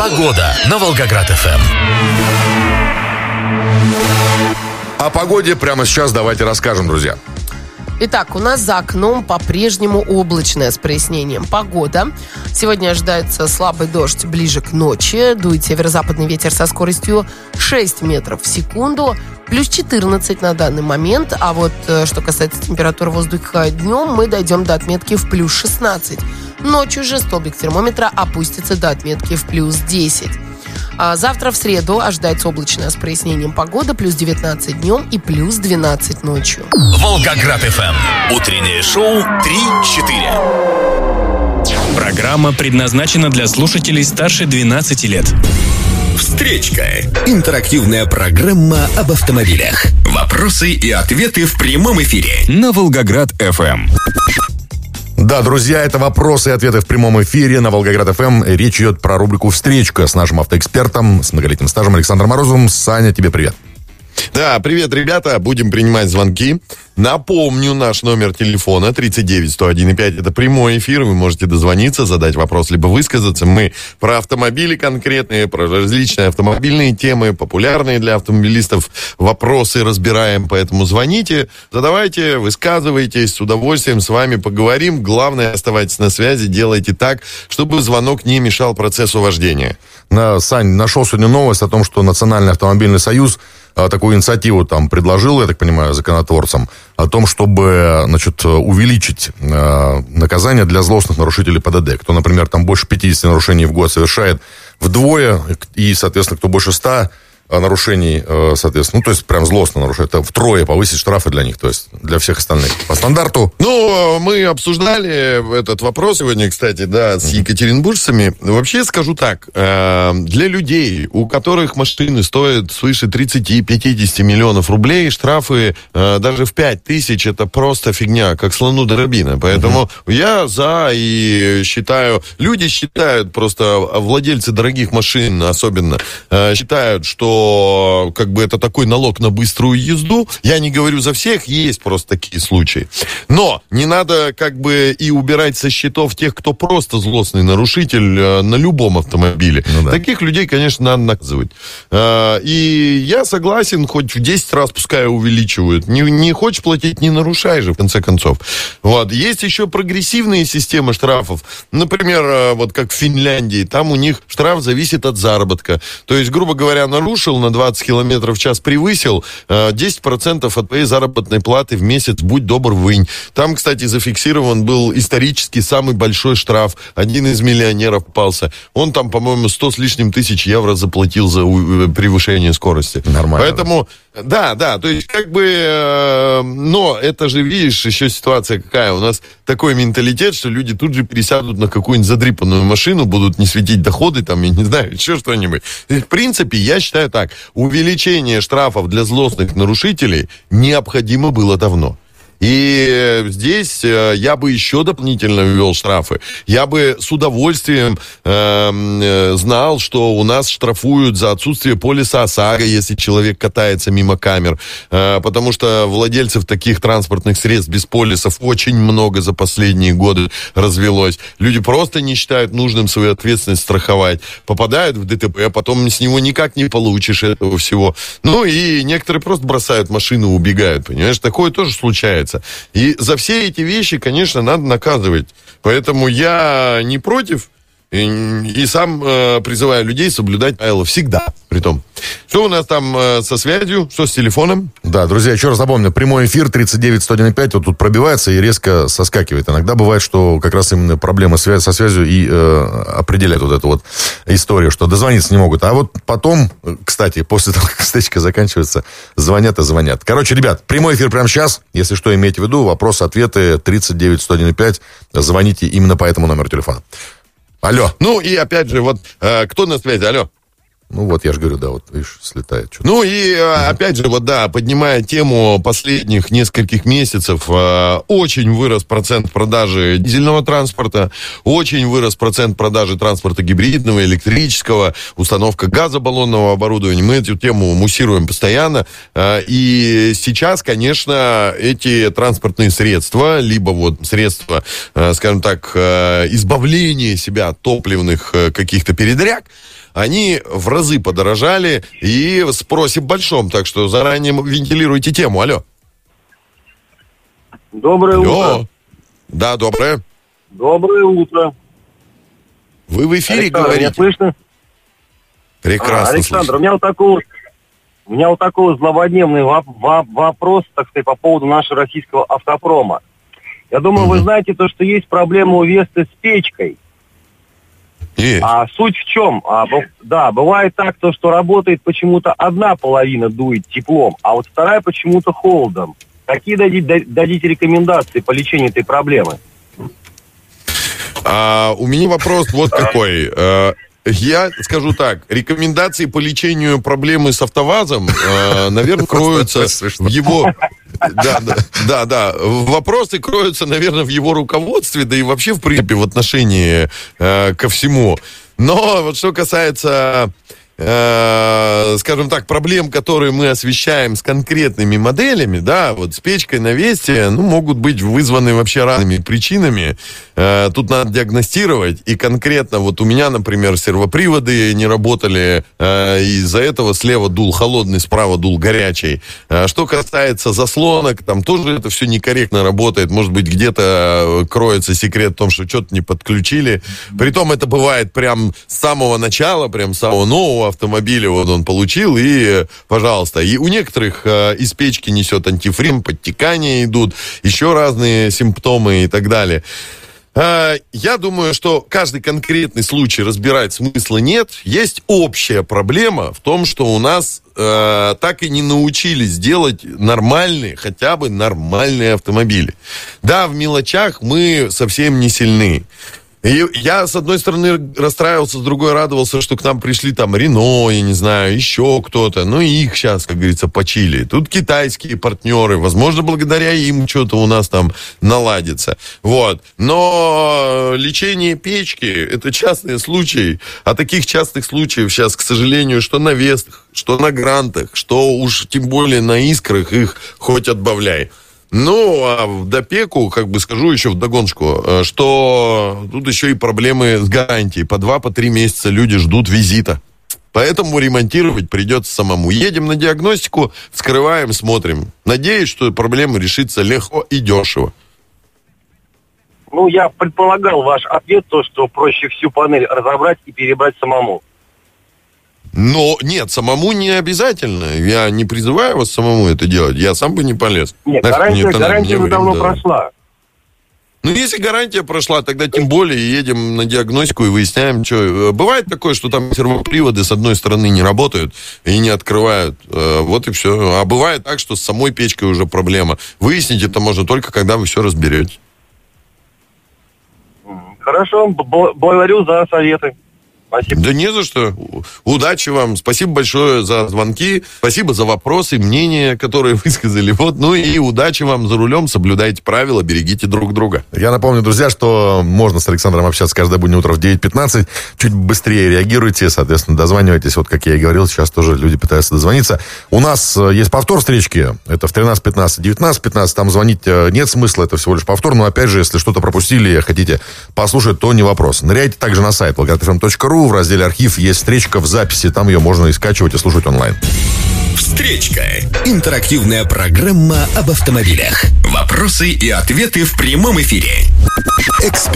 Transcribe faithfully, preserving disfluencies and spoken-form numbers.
Погода на Волгоград-ФМ. О погоде прямо сейчас давайте расскажем, друзья. Итак, у нас за окном по-прежнему облачное с прояснением погода. Сегодня ожидается слабый дождь ближе к ночи. Дует северо-западный ветер со скоростью шесть метров в секунду. Плюс четырнадцать на данный момент. А вот что касается температуры воздуха днем, мы дойдем до отметки в плюс шестнадцать. Ночью же столбик термометра опустится до отметки в плюс десять. А завтра в среду ожидается облачная с прояснением погода, плюс девятнадцать днем и плюс двенадцать ночью. Волгоград-ФМ. Утреннее шоу три-четыре. Программа предназначена для слушателей старше двенадцати лет. Встречка. Интерактивная программа об автомобилях. Вопросы и ответы в прямом эфире. На Волгоград-ФМ. Да, друзья, это вопросы и ответы в прямом эфире на Волгоград-ФМ. Речь идет про рубрику «Встречка» с нашим автоэкспертом, с многолетним стажем Александром Морозовым. Саня, тебе привет. Да, привет, ребята. Будем принимать звонки. Напомню, наш номер телефона тридцать девять сто один и пять. Это прямой эфир. Вы можете дозвониться, задать вопрос, либо высказаться. Мы про автомобили конкретные, про различные автомобильные темы, популярные для автомобилистов вопросы разбираем. Поэтому звоните, задавайте, высказывайтесь. С удовольствием с вами поговорим. Главное, оставайтесь на связи, делайте так, чтобы звонок не мешал процессу вождения. На, Сань, нашел сегодня новость о том, что Национальный автомобильный союз а, такую инициативу там предложил, я так понимаю, законотворцам, о том, чтобы, значит, увеличить э, наказание для злостных нарушителей ПДД. Кто, например, там больше пятидесяти нарушений в год совершает, вдвое, и, соответственно, кто больше ста нарушений, соответственно, ну, то есть прям злостно нарушает, это втрое повысить штрафы для них, то есть для всех остальных. По стандарту. Ну, мы обсуждали этот вопрос сегодня, кстати, да, с екатеринбуржцами. Вообще скажу так, для людей, у которых машины стоят свыше тридцати-пятидесяти миллионов рублей, штрафы даже в пять тысяч, это просто фигня, как слону дробина. Поэтому uh-huh. я за и считаю, люди считают, просто владельцы дорогих машин особенно, считают, что как бы это такой налог на быструю езду. Я не говорю за всех, есть просто такие случаи. Но не надо как бы и убирать со счетов тех, кто просто злостный нарушитель э, на любом автомобиле. Ну, да. Таких людей, конечно, надо наказывать. Э, и я согласен, хоть в десять раз пускай увеличивают. Не, не хочешь платить, не нарушай же, в конце концов. Вот. Есть еще прогрессивные системы штрафов. Например, э, вот как в Финляндии, там у них штраф зависит от заработка. То есть, грубо говоря, нарушил на двадцать километров в час, превысил, десять процентов от твоей заработной платы в месяц, будь добр, вынь. Там, кстати, зафиксирован был исторически самый большой штраф. Один из миллионеров попался. Он там, по-моему, сто с лишним тысяч евро заплатил за превышение скорости. Нормально. Поэтому, да, да, то есть как бы, но это же, видишь, еще ситуация какая. У нас такой менталитет, что люди тут же пересядут на какую-нибудь задрипанную машину, будут не светить доходы, там, я не знаю, еще что-нибудь. В принципе, я считаю так, увеличение штрафов для злостных нарушителей необходимо было давно. И здесь я бы еще дополнительно ввел штрафы. Я бы с удовольствием э, знал, что у нас штрафуют за отсутствие полиса ОСАГО, если человек катается мимо камер. Э, потому что владельцев таких транспортных средств без полисов очень много за последние годы развелось. Люди просто не считают нужным свою ответственность страховать. Попадают в ДТП, а потом с него никак не получишь этого всего. Ну и некоторые просто бросают машину и убегают, понимаешь? Такое тоже случается. И за все эти вещи, конечно, надо наказывать. Поэтому я не против и, и сам э, призываю людей соблюдать правила всегда. Притом. Что у нас там э, со связью? Что с телефоном? Да, друзья, еще раз напомню, прямой эфир тридцать девять сто один и пять, вот тут пробивается и резко соскакивает. Иногда бывает, что как раз именно проблемы связи, со связью и э, определяют вот эту вот историю, что дозвониться не могут. А вот потом, кстати, после того, как встречка заканчивается, звонят и звонят. Короче, ребят, прямой эфир прямо сейчас. Если что, имейте в виду, вопросы-ответы тридцать девять сто один и пять. Звоните именно по этому номеру телефона. Алло. Ну и опять же, вот э, кто на связи? Алло. Ну вот, я же говорю, да, вот, видишь, слетает что-то. Ну и, опять же, вот, да, поднимая тему последних нескольких месяцев, э, очень вырос процент продажи дизельного транспорта, очень вырос процент продажи транспорта гибридного, электрического, установка газобаллонного оборудования. Мы эту тему муссируем постоянно. Э, и сейчас, конечно, эти транспортные средства, либо вот средства, э, скажем так, э, избавления себя от топливных э, каких-то передряг, они в разы подорожали и в спросе большом. Так что заранее вентилируйте тему. Алло. Доброе Алло. утро. Да, доброе. Доброе утро. Вы в эфире Александр, говорите? меня слышно? Прекрасно А, Александр, слышно. у меня вот такой, у меня вот такой злободневный воп- воп- вопрос, так сказать, по поводу нашего российского автопрома. Я думаю, вы знаете то, что есть проблема у Весты с печкой. Есть. А суть в чем? А, б- да, бывает так, то, что работает почему-то одна половина дует теплом, а вот вторая почему-то холодом. Какие дадите, дадите рекомендации по лечению этой проблемы? А, у меня вопрос вот какой. А, я скажу так, рекомендации по лечению проблемы с автовазом, а, наверное, кроются в его... Да, да, да, да. Вопросы кроются, наверное, в его руководстве, да и вообще, в принципе, в отношении э, ко всему. Но вот что касается, э, скажем так, проблем, которые мы освещаем с конкретными моделями, да, вот с печкой на Весте, ну, могут быть вызваны вообще разными причинами. Э, тут надо диагностировать, и конкретно вот у меня, например, сервоприводы не работали, э, из-за этого слева дул холодный, справа дул горячий. Э, что касается заслонок, там тоже это все некорректно работает. Может быть, где-то кроется секрет в том, что что-то не подключили. Притом это бывает прям с самого начала, прям с самого нового автомобиля, вот он получил, и, пожалуйста. И у некоторых э, из печки несет антифрин, подтекания идут, еще разные симптомы и так далее. Я думаю, что каждый конкретный случай разбирать смысла нет. Есть общая проблема в том, что у нас э, так и не научились делать нормальные, хотя бы нормальные автомобили. Да, в мелочах мы совсем не сильны. И я, с одной стороны, расстраивался, с другой радовался, что к нам пришли там Рено, я не знаю, еще кто-то. Ну, и их сейчас, как говорится, почили. Тут китайские партнеры. Возможно, благодаря им что-то у нас там наладится. Вот. Но лечение печки – это частные случаи. А таких частных случаев сейчас, к сожалению, что на Вестах, что на Грантах, что уж тем более на Искрах их хоть отбавляй. Ну, а в допеку, как бы скажу еще вдогоночку, что тут еще и проблемы с гарантией. По два, по три месяца люди ждут визита. Поэтому ремонтировать придется самому. Едем на диагностику, вскрываем, смотрим. Надеюсь, что проблема решится легко и дешево. Ну, я предполагал ваш ответ, то, что проще всю панель разобрать и перебрать самому. Но нет, самому не обязательно. Я не призываю вас самому это делать. Я сам бы не полез. Нет, Нафиг гарантия, мне это надо, гарантия мне уже давно да. прошла. Ну, если гарантия прошла, тогда тем более едем на диагностику и выясняем, что... Бывает такое, что там сервоприводы с одной стороны не работают и не открывают. Вот и все. А бывает так, что с самой печкой уже проблема. Выяснить это можно только, когда вы все разберете. Хорошо, б- благодарю за советы. Спасибо. Да не за что. Удачи вам. Спасибо большое за звонки. Спасибо за вопросы, мнения, которые высказали. Вот. Ну и удачи вам за рулем. Соблюдайте правила, берегите друг друга. Я напомню, друзья, что можно с Александром общаться каждое буднее утро в девять пятнадцать. Чуть быстрее реагируйте, соответственно, дозванивайтесь. Вот, как я и говорил, сейчас тоже люди пытаются дозвониться. У нас есть повтор встречки. Это в тринадцать пятнадцать, девятнадцать пятнадцать. Там звонить нет смысла, это всего лишь повтор. Но, опять же, если что-то пропустили, хотите послушать, то не вопрос. Ныряйте также на сайт волгоград эф эм точка ру. В разделе «Архив» есть встречка в записи. Там ее можно и скачивать, и слушать онлайн. Встречка. Интерактивная программа об автомобилях. Вопросы и ответы в прямом эфире. Эксперт